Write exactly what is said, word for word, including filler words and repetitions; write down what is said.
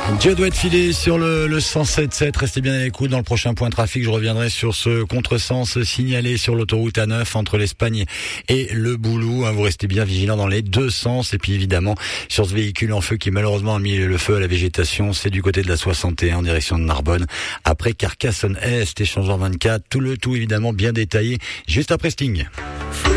Dieu doit être filé sur le, le cent sept sept. Restez bien à l'écoute. Dans le prochain point trafic, je reviendrai sur ce contresens signalé sur l'autoroute A neuf entre l'Espagne et le Boulou. Vous restez bien vigilants dans les deux sens. Et puis évidemment, sur ce véhicule en feu qui malheureusement a mis le feu à la végétation, c'est du côté de la soixante et un en direction de Narbonne. Après Carcassonne-Est, échangeur vingt-quatre. Tout le tout évidemment bien détaillé juste après Sting.